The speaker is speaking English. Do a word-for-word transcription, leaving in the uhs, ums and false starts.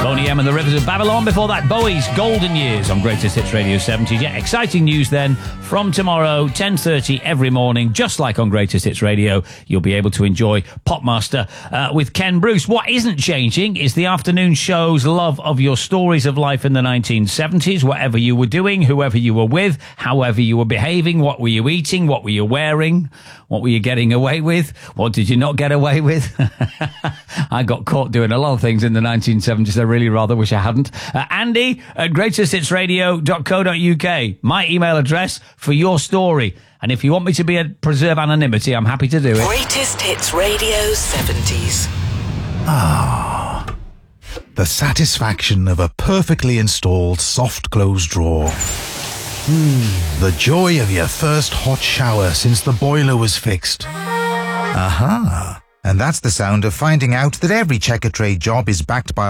Boney M and the Rivers of Babylon. Before that, Bowie's Golden Years on Greatest Hits Radio seventies. Yeah, exciting news then. From tomorrow, ten thirty every morning, just like on Greatest Hits Radio, you'll be able to enjoy Popmaster uh, with Ken Bruce. What isn't changing is the afternoon show's love of your stories of life in the nineteen seventies, whatever you were doing, whoever you were with, however you were behaving, what were you eating, what were you wearing, what were you getting away with, what did you not get away with? I got caught doing a lot of things in the nineteen seventies I really rather wish I hadn't. Uh, Andy at greatest hits radio dot co dot uk, my email address for your story. And if you want me to be a preserve anonymity, I'm happy to do it. Greatest Hits Radio seventies. Ah, the satisfaction of a perfectly installed soft close drawer. Hmm, the joy of your first hot shower since the boiler was fixed. Aha, and that's the sound of finding out that every Checkatrade job is backed by